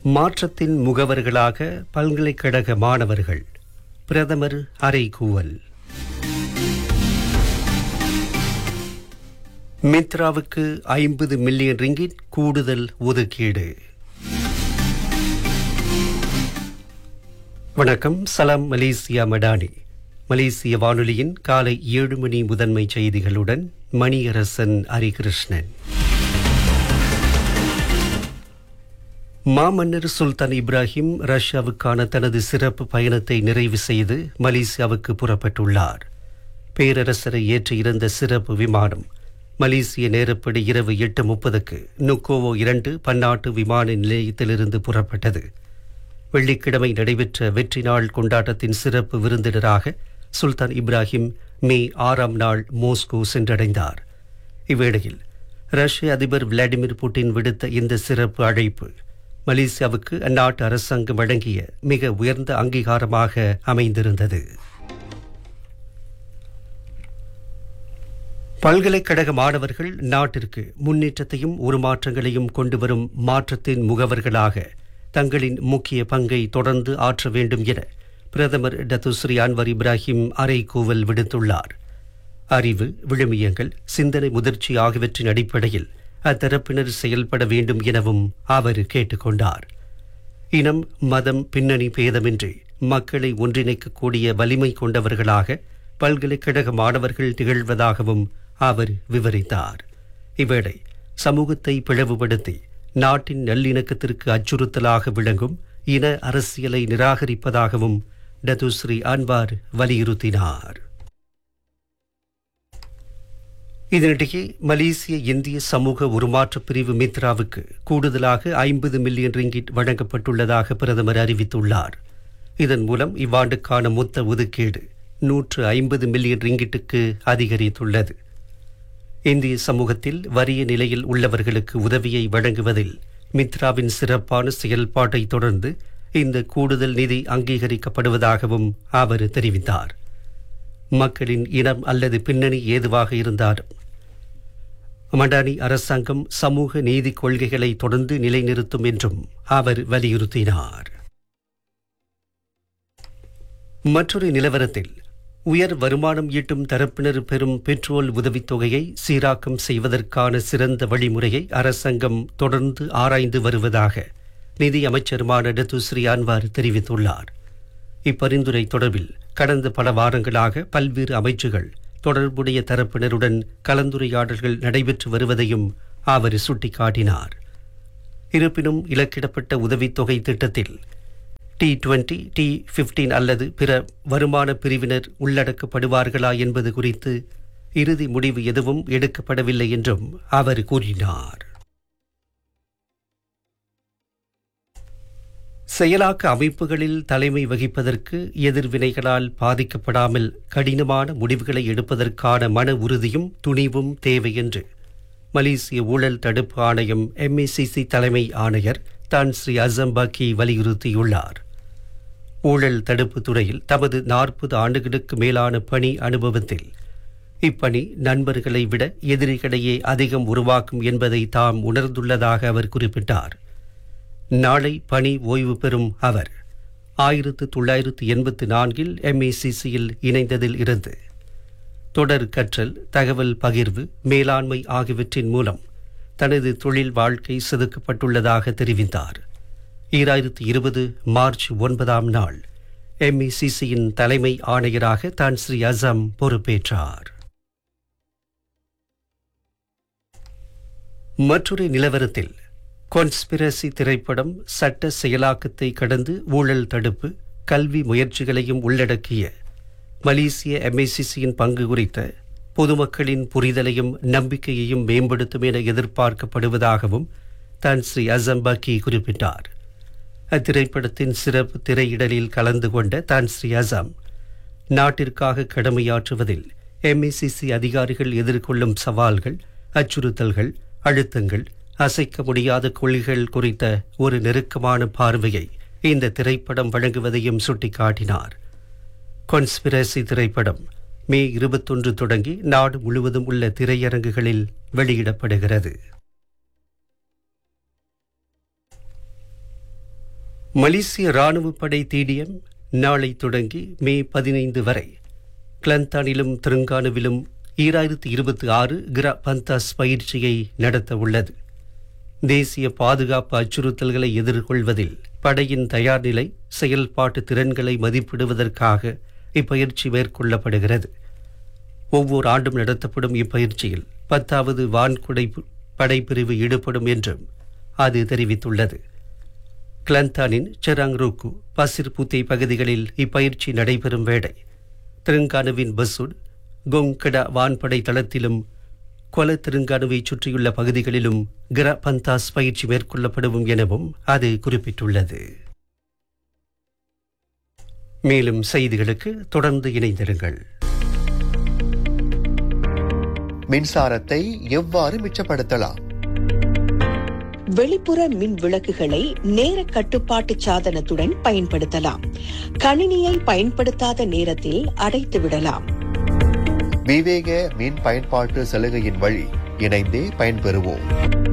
மாற்றத்தின் முகவர்களாக பல்கலைக்கழக மாணவர்கள். பிரதமர் அறைகூவல். மித்ராவுக்கு 50 மில்லியன் ரிங்கிட் கூடுதல் ஒதுக்கீடு. வணக்கம். சலாம் மலேசியா மடானி. மலேசிய வானொலியின் காலை 7 மணி முதன்மை செய்திகளுடன் மணியரசன் ஹரிகிருஷ்ணன். மாமன்னர் சுல்தான் இப்ராஹிம் ரஷ்யாவுக்கான தனது சிறப்பு பயணத்தை நிறைவு செய்து மலேசியாவுக்கு புறப்பட்டுள்ளார். பேரரசரை ஏற்றி இருந்த சிறப்பு விமானம் மலேசிய நேரப்படி இரவு 8:30க்கு நுக்கோவோ 2 பன்னாட்டு விமான நிலையத்திலிருந்து புறப்பட்டது. வெள்ளிக்கிழமை நடைபெற்ற வெற்றி நாள் கொண்டாட்டத்தின் சிறப்பு விருந்தினராக சுல்தான் இப்ராஹிம் மே 6ஆம் நாள் மோஸ்கோ சென்றடைந்தார். இவ்வேளையில் ரஷ்ய அதிபர் விளாடிமிர் புட்டின் விடுத்த இந்த சிறப்பு அழைப்பு மலேசியாவுக்கு அந்நாட்டு அரசாங்கம் வழங்கிய மிக உயர்ந்த அங்கீகாரமாக அமைந்திருந்தது. பல்கலைக்கழக மாணவர்கள் நாட்டிற்கு முன்னேற்றத்தையும் உருமாற்றங்களையும் கொண்டுவரும் மாற்றத்தின் முகவர்களாக தங்களின் முக்கிய பங்கை தொடர்ந்து ஆற்ற வேண்டும் என பிரதமர் டத்துஸ்ரீ அன்வர் இப்ராஹிம் அறைகூவல் விடுத்துள்ளார். அறிவு, விழுமியங்கள், சிந்தனை முதிர்ச்சி ஆகியவற்றின் அடிப்படையில் அத்தரப்பினர் செயல்பட வேண்டும் எனவும் அவர் கேட்டுக்கொண்டார். இனம், மதம், பின்னணி பேதமின்றி மக்களை ஒன்றிணைக்கக்கூடிய வலிமை கொண்டவர்களாக பல்கலைக்கழக மாணவர்கள் திகழ்வதாகவும் அவர் விவரித்தார். இவ்வேளை சமூகத்தை பிளவுபடுத்தி நாட்டின் நல்லிணக்கத்திற்கு அச்சுறுத்தலாக விளங்கும் இன அரசியலை நிராகரிப்பதாகவும் டத்துஸ்ரீ அன்வார் வலியுறுத்தினார். இதனிடையே மலேசிய இந்திய சமூக உருமாற்ற பிரிவு மித்ராவுக்கு கூடுதலாக 50 மில்லியன் ரிங்கிட் வழங்கப்பட்டுள்ளதாக பிரதமர் அறிவித்துள்ளார். இதன் மூலம் இவ்வாண்டுக்கான மொத்த ஒதுக்கீடு 150 மில்லியன் ரிங்கிட்டுக்கு அதிகரித்துள்ளது. இந்திய சமூகத்தில் வறிய நிலையில் உள்ளவர்களுக்கு உதவியை வழங்குவதில் மித்ராவின் சிறப்பான செயல்பாட்டை தொடர்ந்து இந்த கூடுதல் நிதி அங்கீகரிக்கப்படுவதாகவும் அவர் தெரிவித்தார். மக்களின் இனம் அல்லது பின்னணி ஏதுவாக இருந்தாலும் மடானி அரசாங்கம் சமூக நீதி கொள்கைகளை தொடர்ந்து நிலைநிறுத்தும் என்றும் அவர் வலியுறுத்தினார். மற்றொரு நிலவரத்தில் உயர் வருமானம் ஈட்டும் தரப்பினர் பெறும் பெட்ரோல் உதவித்தொகையை சீராக்கம் செய்வதற்கான சிறந்த வழிமுறையை அரசாங்கம் தொடர்ந்து ஆராய்ந்து வருவதாக நிதி அமைச்சருமான டத்துஸ்ரீ அன்வார் தெரிவித்துள்ளார். இப்பரிந்துரை தொடர்பில் கடந்த பல வாரங்களாக பல்வேறு அமைச்சுகள் தொடர்புடைய தரப்பினருடன் கலந்துரையாடல்கள் நடைபெற்று வருவதையும் அவர் சுட்டிக்காட்டினார். இருப்பினும் இலக்கிடப்பட்ட உதவித்தொகை திட்டத்தில் T20, T15 அல்லது பிற வருமான பிரிவினர் உள்ளடக்கப்படுவார்களா என்பது குறித்து இறுதி முடிவு எதுவும் எடுக்கப்படவில்லை என்றும் அவர் கூறினார். செயலாக்க அமைப்புகளில் தலைமை வகிப்பதற்கு எதிர்வினைகளால் பாதிக்கப்படாமல் கடினமான முடிவுகளை எடுப்பதற்கான மன உறுதியும் துணிவும் தேவை என்று மலேசிய ஊழல் தடுப்பு ஆணையம் MACC தலைமை ஆணையர் தான் ஸ்ரீ அசம் பக்கி வலியுறுத்தியுள்ளார். ஊழல் தடுப்பு துறையில் தமது 40 ஆண்டுகளுக்கு மேலான பணி அனுபவத்தில் இப்பணி நண்பர்களை விட எதிரிகளையே அதிகம் உருவாக்கும் என்பதை தாம் உணர்ந்துள்ளதாக அவர் குறிப்பிட்டார். நாளை பணி ஓய்வு பெறும் அவர் 1984 MACCயில் இணைந்ததில் இருந்து தொடர் கற்றல், தகவல் பகிர்வு, மேலாண்மை ஆகியவற்றின் மூலம் தனது தொழில் வாழ்க்கை செதுக்கப்பட்டுள்ளதாக தெரிவித்தார். 2020 மார்ச் 9ஆம் நாள் MACCயின் தலைமை ஆணையராக தான் ஸ்ரீ அசம் பொறுப்பேற்றார். மற்றொரு நிலவரத்தில் கான்ஸ்பிரசி திரைப்படம் சட்ட செயலாக்கத்தை கடந்து ஊழல் தடுப்பு, கல்வி முயற்சிகளையும் உள்ளடக்கிய மலேசிய MACCயின் பங்கு குறித்த பொதுமக்களின் புரிதலையும் நம்பிக்கையையும் மேம்படுத்தும் என எதிர்பார்க்கப்படுவதாகவும் தான் ஸ்ரீ அசம் பக்கி குறிப்பிட்டார். அத்திரைப்படத்தின் சிறப்பு திரையிடலில் கலந்து கொண்ட தான் ஸ்ரீ அசம் நாட்டிற்காக கடமையாற்றுவதில் MACC அதிகாரிகள் எதிர்கொள்ளும் சவால்கள், அச்சுறுத்தல்கள், அழுத்தங்கள், அசைக்க முடியாத கொள்கைகள் குறித்த ஒரு நெருக்கமான பார்வையை இந்த திரைப்படம் வழங்குவதையும் சுட்டிக்காட்டினார். கான்ஸ்பிரசி திரைப்படம் மே 21 தொடங்கி நாடு முழுவதும் உள்ள திரையரங்குகளில் வெளியிடப்படுகிறது. மலேசிய ராணுவ படை TDM நாளை தொடங்கி மே 15 வரை கிளந்தானிலும் தெலுங்கானுவிலும் 2026 கிரா பந்தாஸ் பயிற்சியை நடத்த உள்ளது. தேசிய பாதுகாப்பு அச்சுறுத்தல்களை எதிர்கொள்வதில் படையின் தயார்நிலை செயல்பாட்டு திறன்களை மதிப்பிடுவதற்காக இப்பயிற்சி மேற்கொள்ளப்படுகிறது. ஒவ்வொரு ஆண்டும் நடத்தப்படும் இப்பயிற்சியில் 10வது வான்குடை படைப்பிரிவு ஈடுபடும் என்றும் அது தெரிவித்துள்ளது. கிளந்தானின் செராங்ரூக்கு பசிர்புத்தே பகுதிகளில் இப்பயிற்சி நடைபெறும் வேளை தெலுங்கானுவின் பசுட் கொங்கடா வான்படை தளத்திலும் கொல தெலுங்கானுவை சுற்றியுள்ள பகுதிகளிலும் கிரா பந்தாஸ் பயிற்சி மேற்கொள்ளப்படும் எனவும் அது குறிப்பிட்டுள்ளது. மேலும் செய்திகளுக்கு தொடர்ந்து இணைந்திருங்கள். மின்சாரத்தை எவ்வாறு மிச்சப்படுத்தலாம்? வெளிப்புற மின் விளக்குகளை நேர கட்டுப்பாட்டு சாதனத்துடன் பயன்படுத்தலாம். கணினியை பயன்படுத்தாத நேரத்தில் அடைத்து விடலாம். விவேக மின் பயன்பாட்டு சலுகையின் வழி இணைந்தே பயன்பெறுவோம்.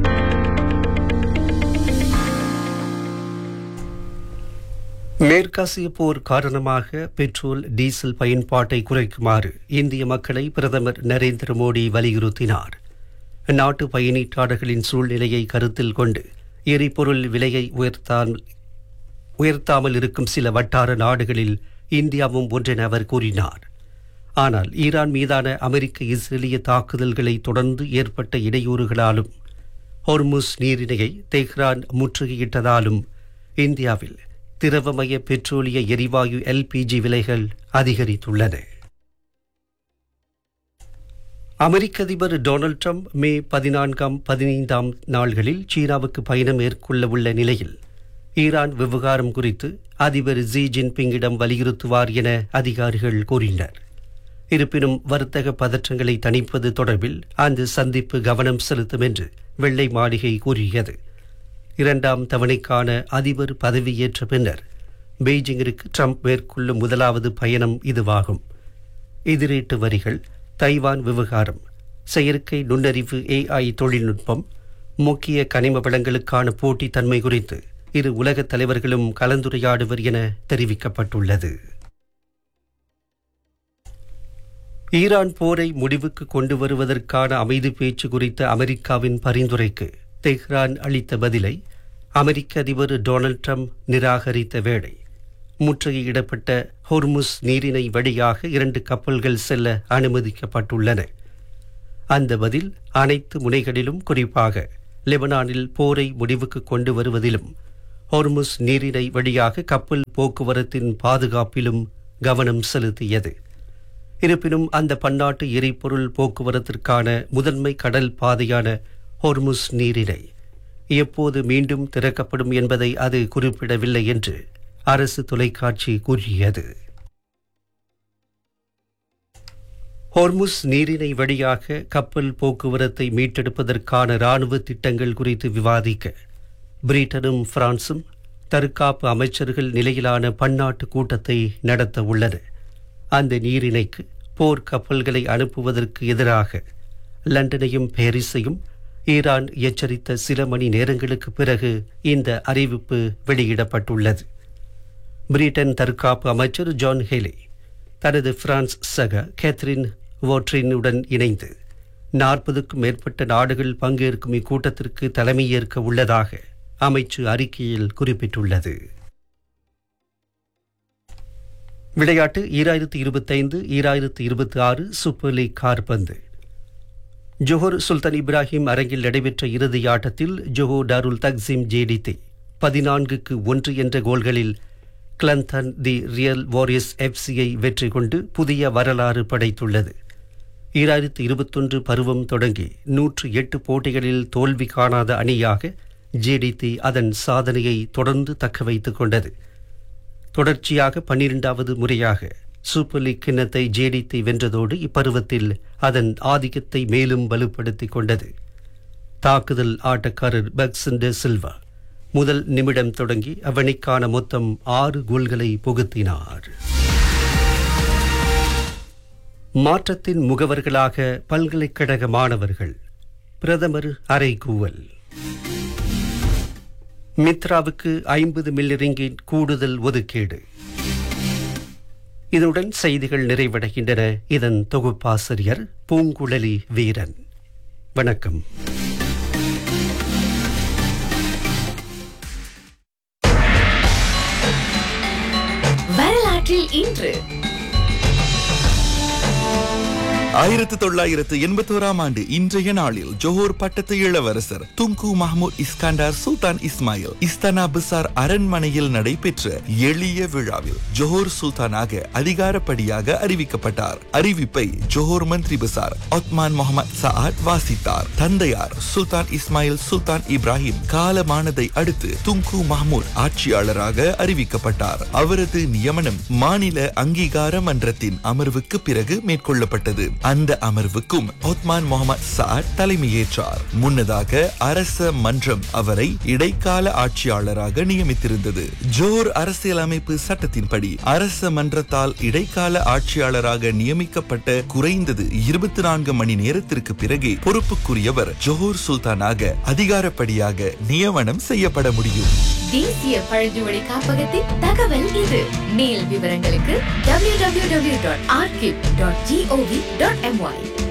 மேற்காசிய போர் காரணமாக பெட்ரோல் டீசல் பயன்பாட்டை குறைக்குமாறு இந்திய மக்களை பிரதமர் நரேந்திர மோடி வலியுறுத்தினார். நாட்டு பயணீட்டாளர்களின் சூழ்நிலையை கருத்தில் கொண்டு எரிபொருள் விலையை உயர்த்தாமல் இருக்கும் சில வட்டார நாடுகளில் இந்தியாவும் ஒன்றென அவர் கூறினார். ஆனால் ஈரான் மீதான அமெரிக்க இஸ்ரேலிய தாக்குதல்களை தொடர்ந்து ஏற்பட்ட இடையூறுகளாலும் ஹொர்முஸ் நீரிணையை தெஹ்ரான் முற்றுகையிட்டதாலும் இந்தியாவில் திரவமய பெட்ரோலிய எரிவாயு LPG விலைகள் அதிகரித்துள்ளன. அமெரிக்க அதிபர் டொனால்ட் ட்ரம்ப் மே 14, 15 நாள்களில் சீனாவுக்கு பயணம் மேற்கொள்ள உள்ள நிலையில் ஈரான் விவகாரம் குறித்து அதிபர் ஜி ஜின்பிங்கிடம் வலியுறுத்துவார் என அதிகாரிகள் கூறினர். இருப்பினும் வர்த்தக பதற்றங்களை தணிப்பது தொடர்பில் அந்த சந்திப்பு கவனம் செலுத்தும் என்று வெள்ளை மாளிகை கூறியது. 2ஆம் தவணைக்கான அதிபர் பதவியேற்ற பின்னர் பெய்ஜிங்கிற்கு ட்ரம்ப் மேற்கொள்ளும் முதலாவது பயணம் இதுவாகும். எதிரீட்டு வரிகள், தைவான் விவகாரம், செயற்கை நுண்ணறிவு AI தொழில்நுட்பம், முக்கிய கனிம வளங்களுக்கான போட்டித்தன்மை குறித்து இரு உலகத் தலைவர்களும் கலந்துரையாடுவர் என தெரிவிக்கப்பட்டுள்ளது. ஈரான் போரை முடிவுக்கு கொண்டு வருவதற்கான அமைதி பேச்சு குறித்த அமெரிக்காவின் பரிந்துரைக்கு தெஹ்ரான் அளித்த பதிலை அமெரிக்க அதிபர் டொனால்ட் ட்ரம்ப் நிராகரித்த வேளை முற்றுகையிடப்பட்ட ஹொர்முஸ் நீரிணை வழியாக 2 கப்பல்கள் செல்ல அனுமதிக்கப்பட்டுள்ளன. அந்த பதில் அனைத்து முனைகளிலும், குறிப்பாக லெபனானில் போரை முடிவுக்கு கொண்டு வருவதிலும் ஹொர்முஸ் நீரிணை வழியாக கப்பல் போக்குவரத்தின் பாதுகாப்பிலும் கவனம் செலுத்தியது. இருப்பினும் அந்த பன்னாட்டு எரிபொருள் போக்குவரத்திற்கான முதன்மை கடல் பாதையான ஹொர்முஸ் நீரிணை எப்போது மீண்டும் திறக்கப்படும் என்பதை அது குறிப்பிடவில்லை என்று அரசு தொலைக்காட்சி கூறியது. ஹொர்முஸ் நீரிணை வழியாக கப்பல் போக்குவரத்தை மீட்டெடுப்பதற்கான இராணுவ திட்டங்கள் குறித்து விவாதிக்க பிரிட்டனும் பிரான்சும் தற்காப்பு அமைச்சர்கள் நிலையிலான பன்னாட்டு கூட்டத்தை நடத்த உள்ளன. அந்த நீரிணைக்கு போர் கப்பல்களை அனுப்புவதற்கு எதிராக லண்டனையும் பாரிஸையும் ஈரான் எச்சரித்த சில மணி நேரங்களுக்கு பிறகு இந்த அறிவிப்பு வெளியிடப்பட்டுள்ளது. பிரிட்டன் தற்காப்பு அமைச்சர் ஜான் ஹேலி தனது பிரான்ஸ் சக கேத்ரின் வோட்ரினுடன் இணைந்து 40க்கும் மேற்பட்ட நாடுகள் பங்கேற்கும் இக்கூட்டத்திற்கு தலைமையேற்க உள்ளதாக அமைச்சு அறிக்கையில் குறிப்பிட்டுள்ளது. விளையாட்டு 2025-2026 சூப்பர் லீக் காற்பந்து. ஜோஹர் சுல்தான் இப்ராஹிம் அரங்கில் நடைபெற்ற இறுதி ஆட்டத்தில் ஜோஹோ டாருல் தக்ஸிம் JDT 14-1 என்ற கோல்களில் கிளந்தான் தி ரியல் வாரியர்ஸ் FCயை வெற்றி கொண்டு புதிய வரலாறு படைத்துள்ளது. 2021 பருவம் தொடங்கி 108 போட்டிகளில் தோல்வி காணாத அணியாக JDT அதன் சாதனையை தொடர்ந்து தக்க வைத்துக் கொண்டது. தொடர்ச்சியாக 12வது முறையாக சூப்பர் லீக் கிண்ணத்தை JDT வென்றதோடு இப்பருவத்தில் அதன் ஆதிக்கத்தை மேலும் வலுப்படுத்திக் கொண்டது. தாக்குதல் ஆட்டக்காரர் பெக்சண்டர் சில்வா முதல் நிமிடம் தொடங்கி அவனிக்கான மொத்தம் 6 கோல்களை புகுத்தினார். மாற்றத்தின் முகவர்களாக பல்கலைக்கழக மாணவர்கள், பிரதமர் அறைகூவல். மித்ராவுக்கு 50 மில்லியன் ரிங்கிட் கூடுதல் ஒதுக்கீடு. இதனுடன் செய்திகள் நிறைவடைகின்றன. இதன் தொகுப்பாசிரியர் பூங்குழலி வீரன். வணக்கம். வரலாற்றில் இன்று 1981 ஆண்டு இன்றைய நாளில் ஜோஹர் பட்டத்து இளவரசர் துங்கு மஹ்மூத் இஸ்கண்டார் சுல்தான் இஸ்மாயில் இஸ்தானா பிசார் அரண்மனையில் நடைபெற்ற எளிய விழாவில் ஜோஹர் சுல்தானாக அதிகாரப்படியாக அறிவிக்கப்பட்டார். அறிவிப்பை ஜோஹர் மந்திரி பிசார் ஒத்மான் முகமது சஆத் வாசித்தார். தந்தையார் சுல்தான் இஸ்மாயில் சுல்தான் இப்ராஹிம் காலமானதை அடுத்து துங்கு மஹ்மூத் ஆட்சியாளராக அறிவிக்கப்பட்டார். அவரது நியமனம் மாநில அங்கீகார மன்றத்தின் அமர்வுக்கு பிறகு மேற்கொள்ளப்பட்டது. அந்த அமர்வுக்கும் ஒத்மான் முகமது சஆத் தலைமையேற்றார். முன்னதாக அரச மன்றம் அவரை இடைக்கால ஆட்சியாளராக நியமித்திருந்தது. ஜோஹர் அரசியலமைப்பு சட்டத்தின்படி அரச மன்றத்தால் இடைக்கால ஆட்சியாளராக நியமிக்கப்பட்ட குறைந்தது 24 மணி நேரத்திற்கு பிறகே பொறுப்புக்குரியவர் ஜோஹர் சுல்தானாக அதிகாரப்படியாக நியமனம் செய்யப்பட முடியும். தேசிய பழங்குடி காப்பகத்தின் தகவல் இது. மேல் விவரங்களுக்கு www.archive.gov.my